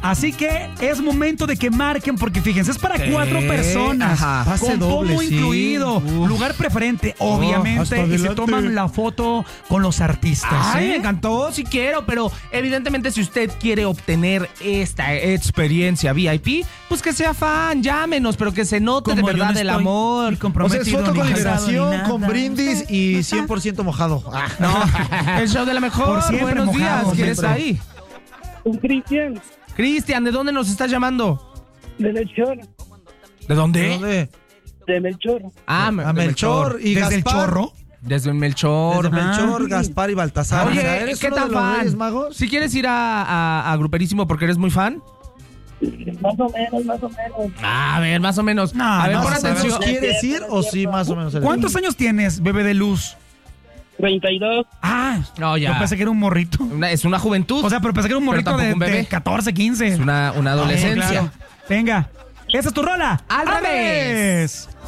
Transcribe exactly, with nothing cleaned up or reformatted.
Así que es momento de que marquen, porque fíjense, es para ¿Qué? cuatro personas. Ajá. Con Pase doble, pomo sí. incluido. Uf. Lugar preferente, obviamente. Oh, y se toman la foto con los artistas. Ay, ¿eh? me encantó, sí quiero, pero evidentemente si usted quiere obtener esta experiencia V I P, pues que sea fan, llámenos, pero que se note Como de verdad no el estoy amor. O sea, es foto con ni casado, liberación, ni nada. con brindis y cien por ciento mojado. Ah. No, el show de la mejor. Por siempre Buenos mojado, días, ¿quién siempre. está ahí? Un Cristian, Cristian, ¿de dónde nos estás llamando? de Melchor, ¿De dónde? ¿De dónde? de Melchor. Ah, A de Melchor y Desde el Gaspar. chorro. Desde el Melchor. Desde Melchor, Ah. Gaspar y Baltasar. Oye, O sea, ¿eres ¿qué uno tan de los fan? Reyes Magos? Si quieres ir a, a, a Gruperísimo porque eres muy fan. Más o menos, más o menos. A ver, más o menos. No, a ver, no, pon sabemos atención. ¿Quieres ir o sí más o menos? eres? ¿Cuántos años tienes, bebé de luz? treinta y dos. Ah, No, ya. yo pensé que era un morrito. Una- es una juventud. O sea, pero pensé que era un Pero morrito tampoco de, un bebé. de catorce, quince. es una, una adolescencia. Ah, claro. Venga, esa es tu rola. Al revés.